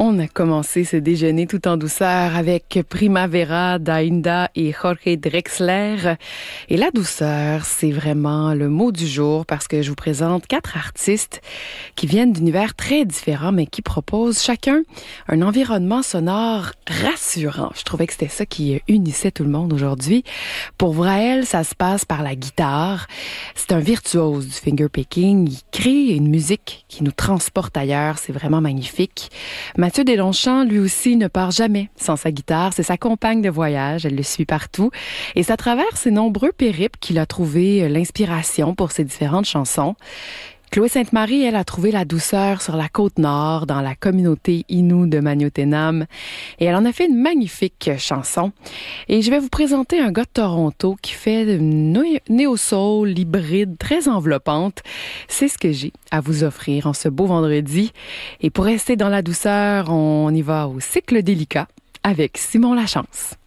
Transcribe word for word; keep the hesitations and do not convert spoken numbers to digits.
On a commencé ce déjeuner tout en douceur avec Primavera d'Ainda et Jorge Drexler. Et la douceur, c'est vraiment le mot du jour parce que je vous présente quatre artistes qui viennent d'univers très différents mais qui proposent chacun un environnement sonore rassurant. Je trouvais que c'était ça qui unissait tout le monde aujourd'hui. Pour Vraël, ça se passe par la guitare. C'est un virtuose du fingerpicking. Il crée une musique qui nous transporte ailleurs. C'est vraiment magnifique. Mathieu Deslongchamps, lui aussi, ne part jamais sans sa guitare. C'est sa compagne de voyage. Elle le suit partout. Et c'est à travers ses nombreux périples qu'il a trouvé l'inspiration pour ses différentes chansons. Chloé Sainte-Marie, elle a trouvé la douceur sur la côte nord, dans la communauté Innu de Magnotenam. Et elle en a fait une magnifique chanson. Et je vais vous présenter un gars de Toronto qui fait une néo-soul hybride très enveloppante. C'est ce que j'ai à vous offrir en ce beau vendredi. Et pour rester dans la douceur, on y va au cycle délicat avec Simon Lachance.